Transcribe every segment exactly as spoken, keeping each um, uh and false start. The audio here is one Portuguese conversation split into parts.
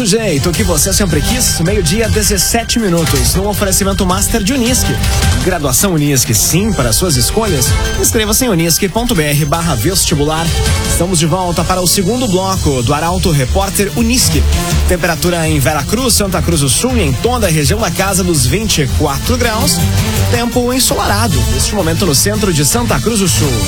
jeito que você sempre quis, meio-dia, dezessete minutos, no oferecimento Master de Unisque. Graduação Unisque, sim, para suas escolhas. Inscreva-se em unisque.br barra vestibular. Estamos de volta para o segundo bloco do Arauto Repórter Unisque. Temperatura em Veracruz, Santa Cruz do Sul e em toda a região da casa dos vinte e quatro graus. Tempo ensolarado, neste momento no centro de Santa Cruz do Sul.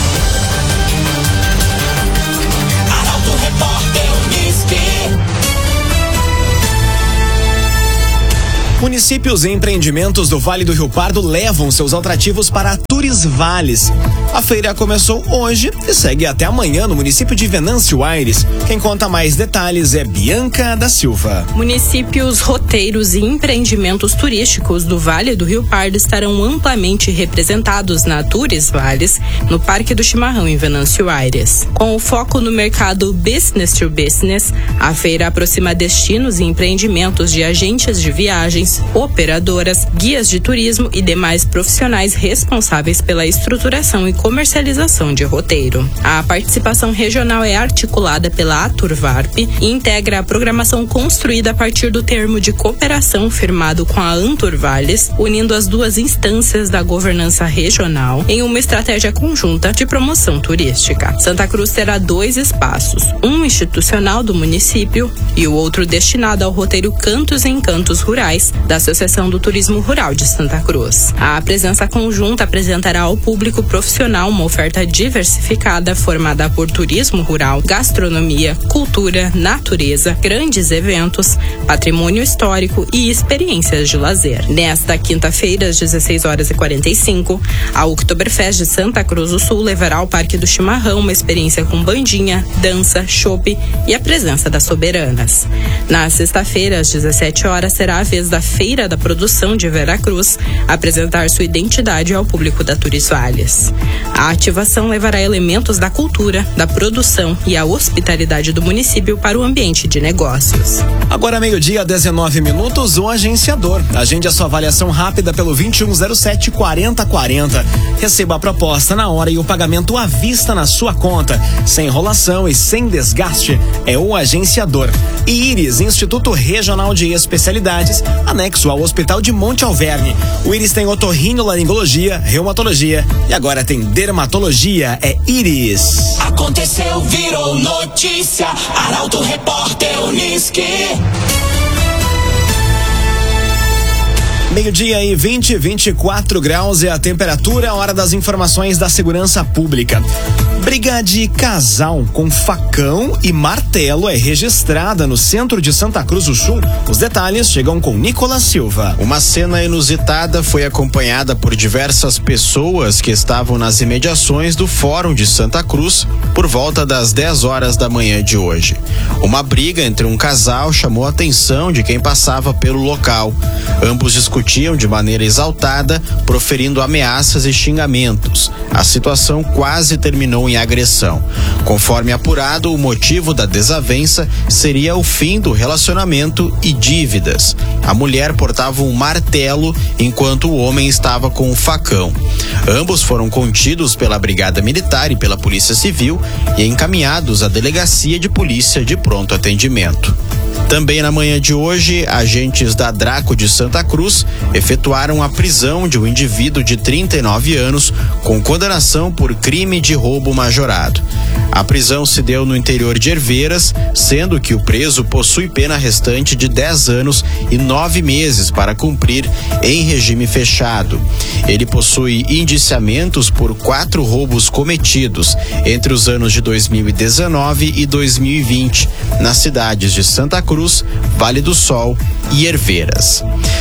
Municípios e empreendimentos do Vale do Rio Pardo levam seus atrativos para Tours Vales. A feira começou hoje e segue até amanhã no município de Venâncio Aires. Quem conta mais detalhes é Bianca da Silva. Municípios, roteiros e empreendimentos turísticos do Vale do Rio Pardo estarão amplamente representados na Tours Vales, no Parque do Chimarrão, em Venâncio Aires. Com o foco no mercado business to business, a feira aproxima destinos e empreendimentos de agentes de viagens, operadoras, guias de turismo e demais profissionais responsáveis pela estruturação e comercialização de roteiro. A participação regional é articulada pela Aturvarp e integra a programação construída a partir do termo de cooperação firmado com a Anturvales, unindo as duas instâncias da governança regional em uma estratégia conjunta de promoção turística. Santa Cruz terá dois espaços, um institucional do município e o outro destinado ao roteiro Cantos e Encantos Rurais da Associação do Turismo Rural de Santa Cruz. A presença conjunta apresentará ao público profissional uma oferta diversificada formada por turismo rural, gastronomia, cultura, natureza, grandes eventos, patrimônio histórico e experiências de lazer. Nesta quinta-feira, às dezesseis horas e quarenta e cinco, a Oktoberfest de Santa Cruz do Sul levará ao Parque do Chimarrão uma experiência com bandinha, dança, chopp e a presença das soberanas. Na sexta-feira, às dezessete horas, será a vez da Feira da Produção de Veracruz apresentar sua identidade ao público da Tours Vales. A ativação levará elementos da cultura, da produção e a hospitalidade do município para o ambiente de negócios. Agora meio-dia, dezenove minutos, o agenciador. Agende a sua avaliação rápida pelo vinte e um zero sete, quarenta quarenta. Receba a proposta na hora e o pagamento à vista na sua conta, sem enrolação e sem desgaste. É o agenciador. E Íris, Instituto Regional de Especialidades, anexo ao Hospital de Monte Alverne. O Íris tem otorrinolaringologia, reumatologia e agora tem dermatologia. É Íris. Aconteceu, virou notícia. Arauto Repórter Unisque. Meio-dia e vinte, vinte e quatro graus é a temperatura, a hora das informações da segurança pública. Briga de casal com facão e martelo é registrada no centro de Santa Cruz do Sul. Os detalhes chegam com Nicolas Silva. Uma cena inusitada foi acompanhada por diversas pessoas que estavam nas imediações do Fórum de Santa Cruz por volta das dez horas da manhã de hoje. Uma briga entre um casal chamou a atenção de quem passava pelo local. Ambos discutiam de maneira exaltada, proferindo ameaças e xingamentos. A situação quase terminou em agressão. Conforme apurado, o motivo da desavença seria o fim do relacionamento e dívidas. A mulher portava um martelo, enquanto o homem estava com um facão. Ambos foram contidos pela Brigada Militar e pela Polícia Civil e encaminhados à Delegacia de Polícia de Pronto Atendimento. Também na manhã de hoje, agentes da Draco de Santa Cruz efetuaram a prisão de um indivíduo de trinta e nove anos com condenação por crime de roubo majorado. A prisão se deu no interior de Herveiras, sendo que o preso possui pena restante de dez anos e nove meses para cumprir em regime fechado. Ele possui indiciamentos por quatro roubos cometidos entre os anos de dois mil e dezenove e dois mil e vinte nas cidades de Santa Cruz, Vale do Sol e Herveiras.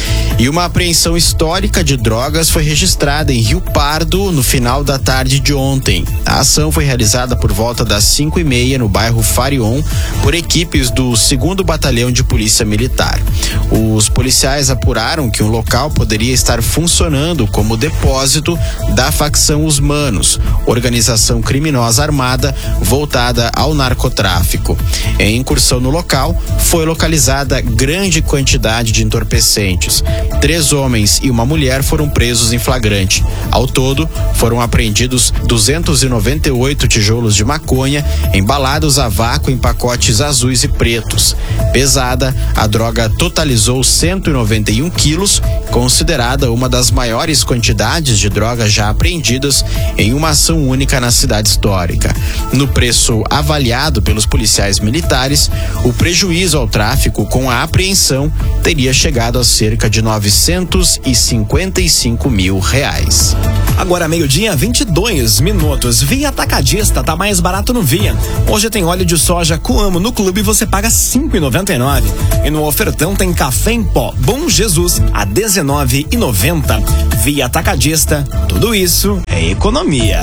E uma apreensão histórica de drogas foi registrada em Rio Pardo no final da tarde de ontem. A ação foi realizada por volta das cinco e meia no bairro Farion por equipes do segundo Batalhão de Polícia Militar. Os policiais apuraram que um local poderia estar funcionando como depósito da facção Os Manos, organização criminosa armada voltada ao narcotráfico. Em incursão no local, foi localizada grande quantidade de entorpecentes. três homens e uma mulher foram presos em flagrante. Ao todo, foram apreendidos duzentos e noventa e oito tijolos de maconha, embalados a vácuo em pacotes azuis e pretos. Pesada, a droga totalizou cento e noventa e um quilos, considerada uma das maiores quantidades de drogas já apreendidas em uma ação única na cidade histórica. No preço avaliado pelos policiais militares, o prejuízo ao tráfico com a apreensão teria chegado a cerca de novecentos e cinquenta e cinco mil reais. Agora meio-dia, vinte e dois minutos. Via Atacadista, tá mais barato no Via. Hoje tem óleo de soja Coamo no clube, você paga cinco reais e noventa e nove centavos. E no ofertão tem café em pó Bom Jesus a dezenove reais e noventa centavos. Via Atacadista, tudo isso é economia.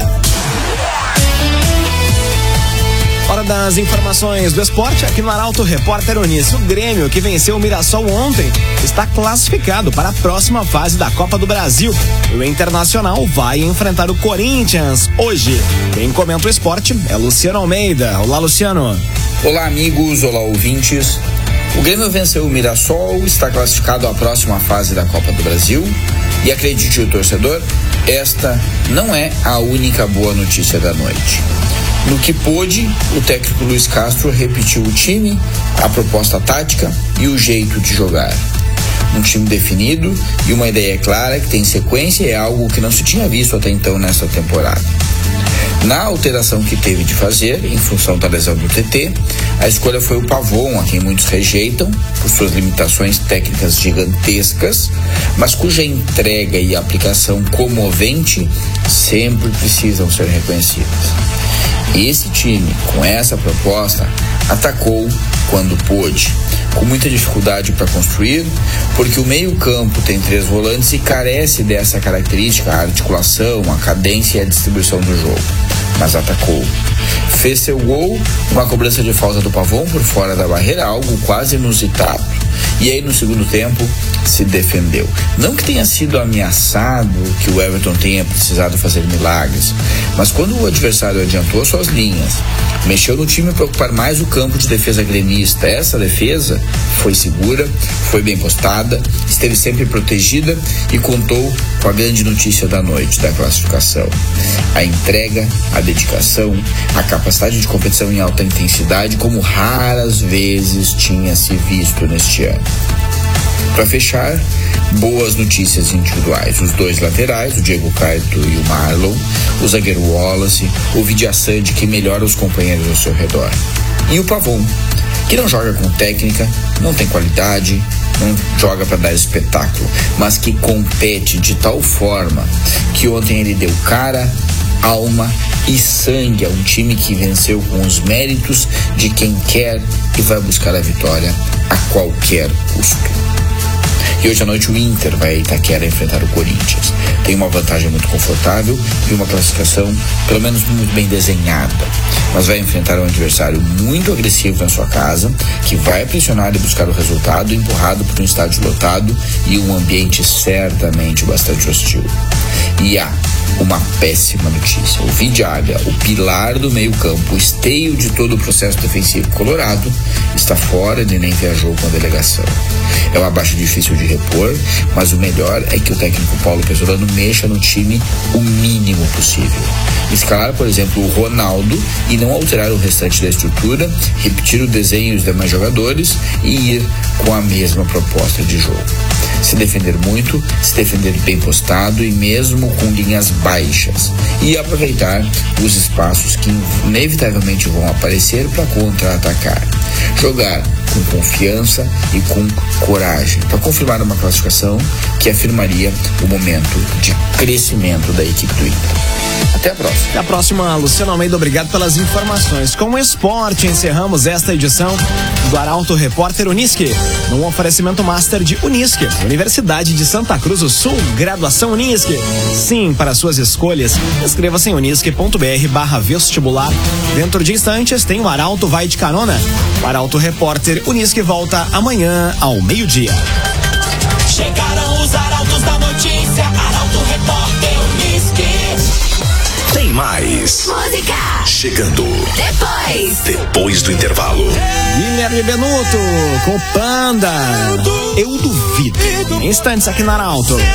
Hora das informações do esporte aqui no Arauto Repórter Unis. O Grêmio, que venceu o Mirassol ontem, está classificado para a próxima fase da Copa do Brasil. O Internacional vai enfrentar o Corinthians hoje. Quem comenta o esporte é Luciano Almeida. Olá, Luciano. Olá, amigos. Olá, ouvintes. O Grêmio venceu o Mirassol, está classificado à próxima fase da Copa do Brasil. E acredite o torcedor, esta não é a única boa notícia da noite. No que pôde, o técnico Luiz Castro repetiu o time, a proposta tática e o jeito de jogar. Um time definido e uma ideia clara que tem sequência é algo que não se tinha visto até então nesta temporada. Na alteração que teve de fazer, em função da lesão do T T, a escolha foi o Pavon, a quem muitos rejeitam por suas limitações técnicas gigantescas, mas cuja entrega e aplicação comovente sempre precisam ser reconhecidas. Esse time, com essa proposta, atacou quando pôde, com muita dificuldade para construir, porque o meio-campo tem três volantes e carece dessa característica, a articulação, a cadência e a distribuição do jogo. Mas atacou. Fez seu gol, uma cobrança de falta do Pavon por fora da barreira, algo quase inusitado. E aí no segundo tempo se defendeu. Não que tenha sido ameaçado, que o Everton tenha precisado fazer milagres, mas quando o adversário adiantou suas linhas, mexeu no time para ocupar mais o campo de defesa gremista, essa defesa foi segura, foi bem postada, esteve sempre protegida e contou com a grande notícia da noite, da classificação. A entrega, a dedicação, a capacidade de competição em alta intensidade, como raras vezes tinha se visto neste ano. Para fechar, boas notícias individuais. Os dois laterais, o Diego Caetto e o Marlon, o zagueiro Wallace, o Vidia Sande, que melhora os companheiros ao seu redor. E o Pavon, que não joga com técnica, não tem qualidade, não joga para dar espetáculo, mas que compete de tal forma que ontem ele deu cara, alma e sangue a um time que venceu com os méritos de quem quer e vai buscar a vitória a qualquer custo. E hoje à noite o Inter vai a Itaquera enfrentar o Corinthians. Tem uma vantagem muito confortável e uma classificação pelo menos muito bem desenhada. Mas vai enfrentar um adversário muito agressivo na sua casa, que vai pressionar e buscar o resultado, empurrado por um estádio lotado e um ambiente certamente bastante hostil. E há uma péssima notícia. O Vidiaga, o pilar do meio-campo, o esteio de todo o processo defensivo colorado, está fora e nem viajou com a delegação. É uma baixa difícil de repor, mas o melhor é que o técnico Paulo Pesolano mexa no time o mínimo possível. Escalar, por exemplo, o Ronaldo e não alterar o restante da estrutura, repetir o desenho dos demais jogadores e ir com a mesma proposta de jogo. Se defender muito, se defender bem postado e mesmo com linhas baixas, e aproveitar os espaços que inevitavelmente vão aparecer para contra-atacar. Jogar com confiança e com coragem para confirmar uma classificação que afirmaria o momento de crescimento da equipe do Inter. Até a próxima. Até a próxima, Luciano Almeida, obrigado pelas informações. Com o esporte, encerramos esta edição do Arauto Repórter Unisque, num oferecimento master de Unisque, Universidade de Santa Cruz do Sul, graduação Unisque. Sim, para suas escolhas, inscreva-se em unisque.br barra vestibular. Dentro de instantes tem o Arauto Vai de Carona. O Arauto Repórter Unisque volta amanhã ao meio-dia. Chegaram os arautos da notícia, Arauto Repórter Unisque. Tem mais. mais. Música. Chegando Depois. depois do intervalo. Guilherme Benuto com Panda. Eu duvido. Instantes aqui na Arauto.